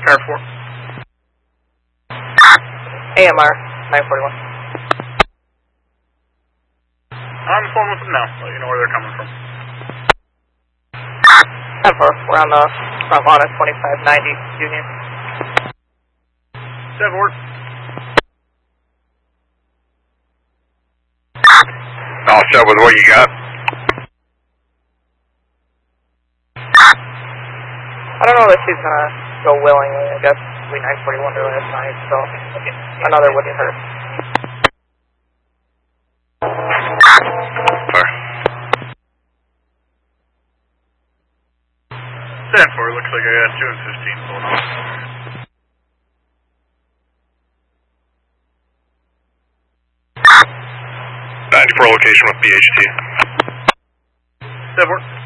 Car 4. AMR 941. I'm on the phone with them now. Let you know where they're coming from. 10-4, we're on the front lawn at 2590 Union. 7-4. All set with what you got? I don't know if she's gonna go willingly. I guess we 941 earlier tonight, so another wouldn't hurt. Sorry. 10-4, looks like I got 2 and 15 going on. .94 location with BHT. 7-4.